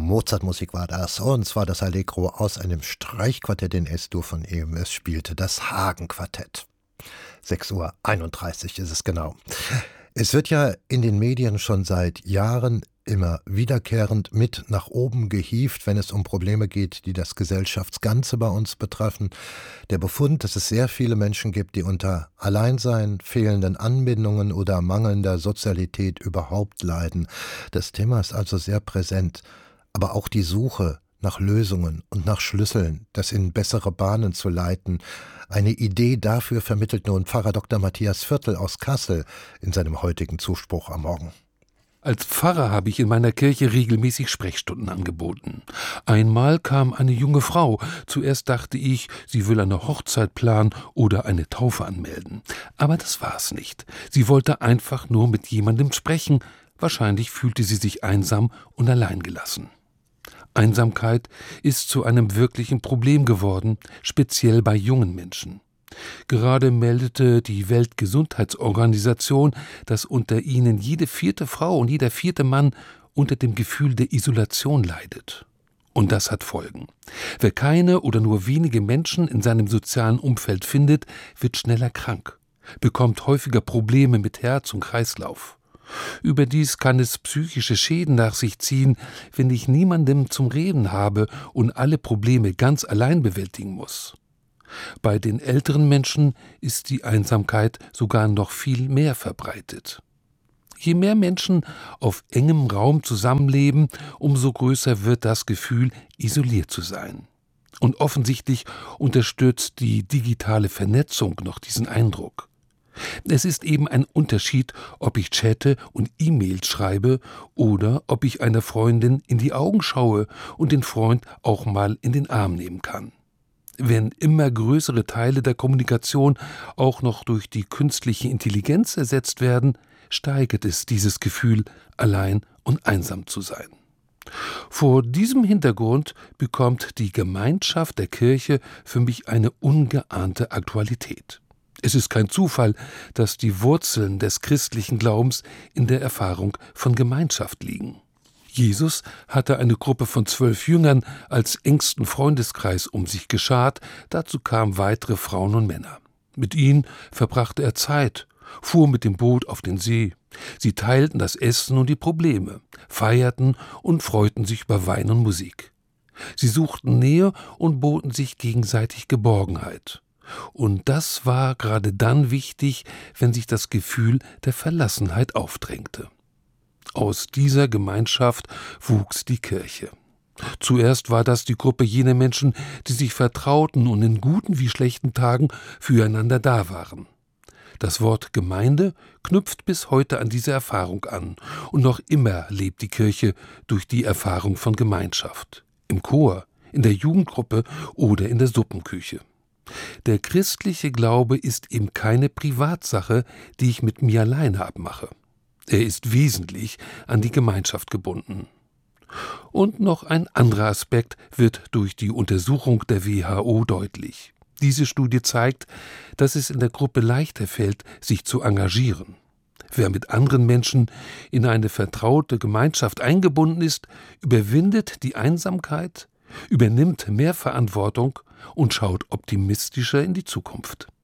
Mozart-Musik war das, und zwar das Allegro aus einem Streichquartett in S-Dur von EMS spielte, das Hagen-Quartett. 6:31 Uhr ist es genau. Es wird ja in den Medien schon seit Jahren immer wiederkehrend mit nach oben gehievt, wenn es um Probleme geht, die das Gesellschaftsganze bei uns betreffen. Der Befund, dass es sehr viele Menschen gibt, die unter Alleinsein, fehlenden Anbindungen oder mangelnder Sozialität überhaupt leiden. Das Thema ist also sehr präsent. Aber auch die Suche nach Lösungen und nach Schlüsseln, das in bessere Bahnen zu leiten. Eine Idee dafür vermittelt nun Pfarrer Dr. Matthias Viertel aus Kassel in seinem heutigen Zuspruch am Morgen. Als Pfarrer habe ich in meiner Kirche regelmäßig Sprechstunden angeboten. Einmal kam eine junge Frau. Zuerst dachte ich, sie will eine Hochzeit planen oder eine Taufe anmelden. Aber das war's nicht. Sie wollte einfach nur mit jemandem sprechen. Wahrscheinlich fühlte sie sich einsam und alleingelassen. Einsamkeit ist zu einem wirklichen Problem geworden, speziell bei jungen Menschen. Gerade meldete die Weltgesundheitsorganisation, dass unter ihnen jede 4. Frau und jeder 4. Mann unter dem Gefühl der Isolation leidet. Und das hat Folgen. Wer keine oder nur wenige Menschen in seinem sozialen Umfeld findet, wird schneller krank, bekommt häufiger Probleme mit Herz und Kreislauf. Überdies kann es psychische Schäden nach sich ziehen, wenn ich niemandem zum Reden habe und alle Probleme ganz allein bewältigen muss. Bei den älteren Menschen ist die Einsamkeit sogar noch viel mehr verbreitet. Je mehr Menschen auf engem Raum zusammenleben, umso größer wird das Gefühl, isoliert zu sein. Und offensichtlich unterstützt die digitale Vernetzung noch diesen Eindruck. Es ist eben ein Unterschied, ob ich chatte und E-Mails schreibe oder ob ich einer Freundin in die Augen schaue und den Freund auch mal in den Arm nehmen kann. Wenn immer größere Teile der Kommunikation auch noch durch die künstliche Intelligenz ersetzt werden, steigert es dieses Gefühl, allein und einsam zu sein. Vor diesem Hintergrund bekommt die Gemeinschaft der Kirche für mich eine ungeahnte Aktualität. Es ist kein Zufall, dass die Wurzeln des christlichen Glaubens in der Erfahrung von Gemeinschaft liegen. Jesus hatte eine Gruppe von 12 Jüngern als engsten Freundeskreis um sich geschart, dazu kamen weitere Frauen und Männer. Mit ihnen verbrachte er Zeit, fuhr mit dem Boot auf den See. Sie teilten das Essen und die Probleme, feierten und freuten sich über Wein und Musik. Sie suchten Nähe und boten sich gegenseitig Geborgenheit. Und das war gerade dann wichtig, wenn sich das Gefühl der Verlassenheit aufdrängte. Aus dieser Gemeinschaft wuchs die Kirche. Zuerst war das die Gruppe jener Menschen, die sich vertrauten und in guten wie schlechten Tagen füreinander da waren. Das Wort Gemeinde knüpft bis heute an diese Erfahrung an, und noch immer lebt die Kirche durch die Erfahrung von Gemeinschaft. Im Chor, in der Jugendgruppe oder in der Suppenküche. Der christliche Glaube ist eben keine Privatsache, die ich mit mir alleine abmache. Er ist wesentlich an die Gemeinschaft gebunden. Und noch ein anderer Aspekt wird durch die Untersuchung der WHO deutlich. Diese Studie zeigt, dass es in der Gruppe leichter fällt, sich zu engagieren. Wer mit anderen Menschen in eine vertraute Gemeinschaft eingebunden ist, überwindet die Einsamkeit, übernimmt mehr Verantwortung und schaut optimistischer in die Zukunft.